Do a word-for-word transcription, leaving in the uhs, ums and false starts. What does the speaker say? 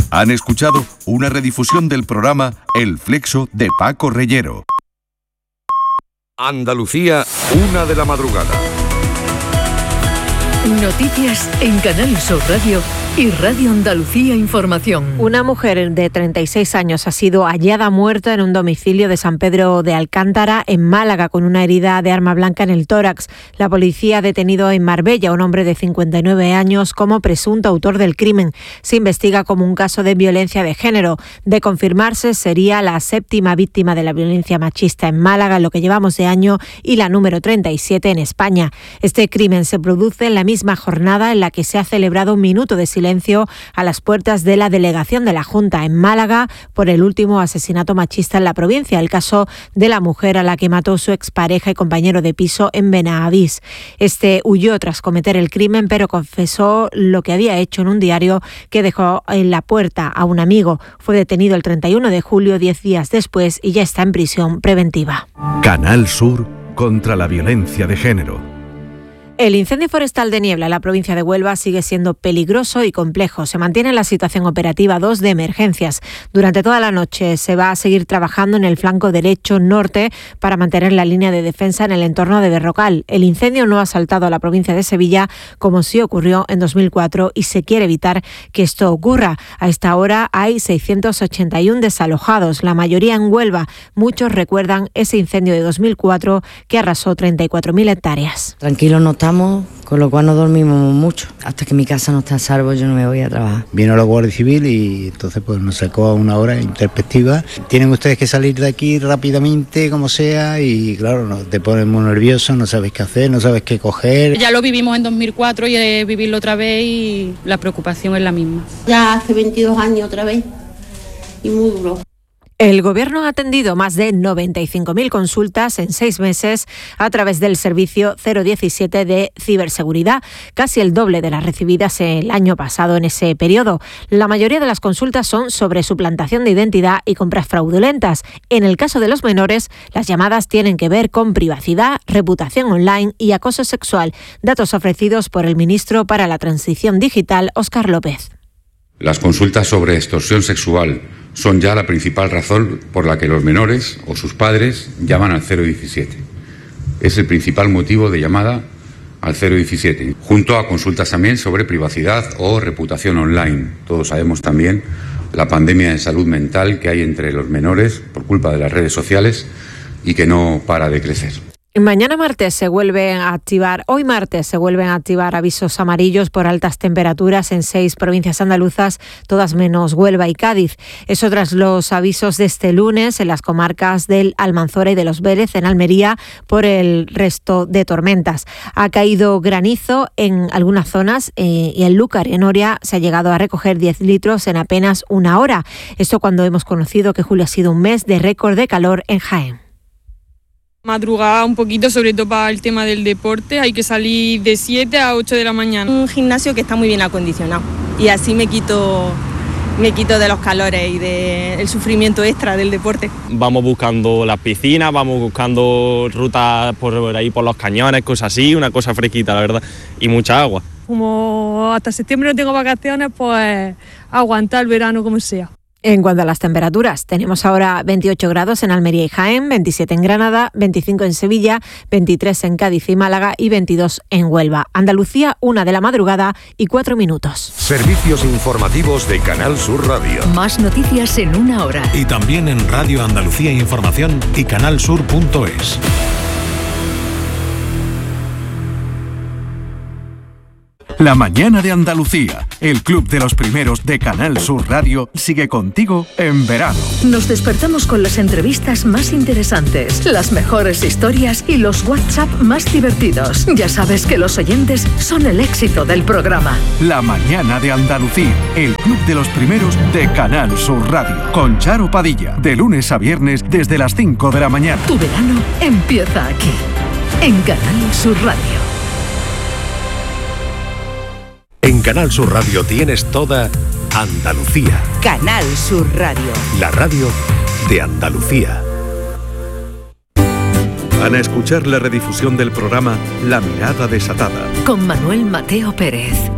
Han escuchado una redifusión del programa El Flexo de Paco Reyero. Andalucía, una de la madrugada. Noticias en Canal Sur Radio y Radio Andalucía Información. Una mujer de treinta y seis años ha sido hallada muerta en un domicilio de San Pedro de Alcántara, en Málaga, con una herida de arma blanca en el tórax. La policía ha detenido en Marbella a un hombre de cincuenta y nueve años como presunto autor del crimen. Se investiga como un caso de violencia de género. De confirmarse, sería la séptima víctima de la violencia machista en Málaga en lo que llevamos de año y la número treinta y siete en España. Este crimen se produce en la misma jornada en la que se ha celebrado un minuto de silencio a las puertas de la delegación de la Junta en Málaga por el último asesinato machista en la provincia, el caso de la mujer a la que mató su expareja y compañero de piso en Benavís. Este huyó tras cometer el crimen, pero confesó lo que había hecho en un diario que dejó en la puerta a un amigo. Fue detenido el treinta y uno de julio, diez días después, y ya está en prisión preventiva. Canal Sur contra la violencia de género. El incendio forestal de Niebla en la provincia de Huelva sigue siendo peligroso y complejo. Se mantiene la situación operativa dos de emergencias. Durante toda la noche se va a seguir trabajando en el flanco derecho norte para mantener la línea de defensa en el entorno de Berrocal. El incendio no ha saltado a la provincia de Sevilla como sí ocurrió en dos mil cuatro y se quiere evitar que esto ocurra. A esta hora hay seiscientos ochenta y uno desalojados, la mayoría en Huelva. Muchos recuerdan ese incendio de dos mil cuatro que arrasó treinta y cuatro mil hectáreas. Tranquilo no está. Con lo cual no dormimos mucho. Hasta que mi casa no está a salvo, yo no me voy a trabajar. Vino la Guardia Civil y entonces pues nos sacó a una hora en perspectiva. Tienen ustedes que salir de aquí rápidamente, como sea, y claro, no, te pones muy nervioso, no sabes qué hacer, no sabes qué coger. Ya lo vivimos en dos mil cuatro y de vivirlo otra vez y la preocupación es la misma. Ya hace veintidós años otra vez y muy duro. El Gobierno ha atendido más de noventa y cinco mil consultas en seis meses a través del servicio cero diecisiete de ciberseguridad, casi el doble de las recibidas el año pasado en ese periodo. La mayoría de las consultas son sobre suplantación de identidad y compras fraudulentas. En el caso de los menores, las llamadas tienen que ver con privacidad, reputación online y acoso sexual, datos ofrecidos por el ministro para la Transición Digital, Óscar López. Las consultas sobre extorsión sexual son ya la principal razón por la que los menores o sus padres llaman al cero diecisiete. Es el principal motivo de llamada al cero diecisiete, junto a consultas también sobre privacidad o reputación online. Todos sabemos también la pandemia de salud mental que hay entre los menores por culpa de las redes sociales y que no para de crecer. Mañana martes se vuelven a activar, hoy martes se vuelven a activar avisos amarillos por altas temperaturas en seis provincias andaluzas, todas menos Huelva y Cádiz. Eso tras los avisos de este lunes en las comarcas del Almanzora y de Los Vélez, en Almería, por el resto de tormentas. Ha caído granizo en algunas zonas eh, y en Lúcar, en Oria, se ha llegado a recoger diez litros en apenas una hora. Esto cuando hemos conocido que julio ha sido un mes de récord de calor en Jaén. Madrugar un poquito, sobre todo para el tema del deporte, hay que salir de siete a ocho de la mañana. Un gimnasio que está muy bien acondicionado y así me quito, me quito de los calores y del sufrimiento extra del deporte. Vamos buscando las piscinas, vamos buscando rutas por ahí por los cañones, cosas así, una cosa fresquita, la verdad, y mucha agua. Como hasta septiembre no tengo vacaciones, pues aguantar el verano como sea. En cuanto a las temperaturas, tenemos ahora veintiocho grados en Almería y Jaén, veintisiete en Granada, veinticinco en Sevilla, veintitrés en Cádiz y Málaga y veintidós en Huelva. Andalucía, una de la madrugada y cuatro minutos. Servicios informativos de Canal Sur Radio. Más noticias en una hora. Y también en Radio Andalucía Información y canalsur punto es. La mañana de Andalucía, el club de los primeros de Canal Sur Radio, sigue contigo en verano. Nos despertamos con las entrevistas más interesantes, las mejores historias y los WhatsApp más divertidos. Ya sabes que los oyentes son el éxito del programa. La mañana de Andalucía, el club de los primeros de Canal Sur Radio, con Charo Padilla, de lunes a viernes desde las cinco de la mañana. Tu verano empieza aquí, en Canal Sur Radio. En Canal Sur Radio tienes toda Andalucía. Canal Sur Radio. La radio de Andalucía. Van a escuchar la redifusión del programa La Mirada Desatada. Con Manuel Mateo Pérez.